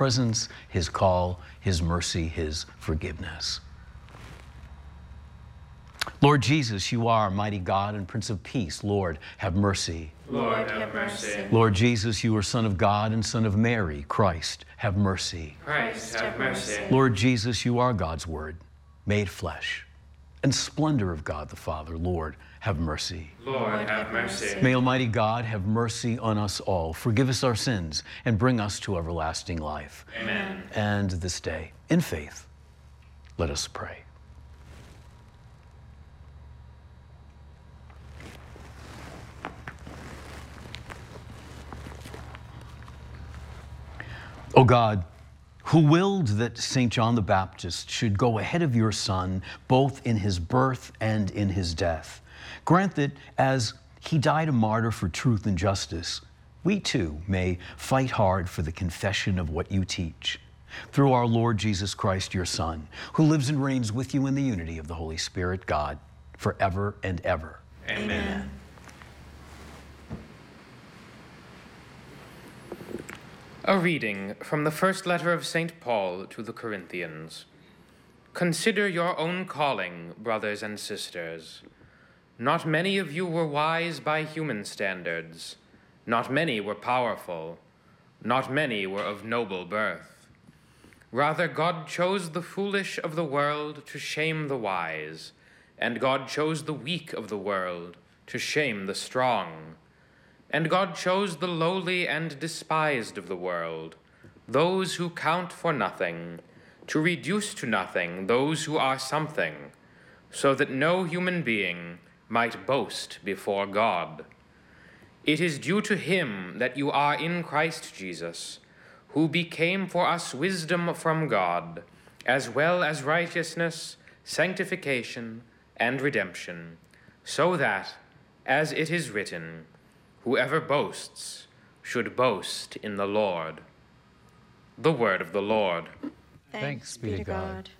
presence, his call, his mercy, his forgiveness. Lord Jesus, you are mighty God and Prince of Peace. Lord, have mercy. Lord, have mercy. Lord Jesus, you are Son of God and Son of Mary. Christ, have mercy. Christ, have mercy. Lord Jesus, you are God's Word, made flesh, and splendor of God the Father. Lord, have mercy. Lord, have mercy. May Almighty God have mercy on us all, forgive us our sins, and bring us to everlasting life. Amen. And this day, in faith, let us pray. O God, who willed that St. John the Baptist should go ahead of your Son, both in his birth and in his death, grant that as he died a martyr for truth and justice, we too may fight hard for the confession of what you teach. Through our Lord Jesus Christ, your Son, who lives and reigns with you in the unity of the Holy Spirit, God, forever and ever. Amen. A reading from the first letter of St. Paul to the Corinthians. Consider your own calling, brothers and sisters. Not many of you were wise by human standards. Not many were powerful. Not many were of noble birth. Rather, God chose the foolish of the world to shame the wise, and God chose the weak of the world to shame the strong. And God chose the lowly and despised of the world, those who count for nothing, to reduce to nothing those who are something, so that no human being might boast before God. It is due to him that you are in Christ Jesus, who became for us wisdom from God, as well as righteousness, sanctification, and redemption, so that, as it is written, whoever boasts should boast in the Lord. The word of the Lord. Thanks be to God.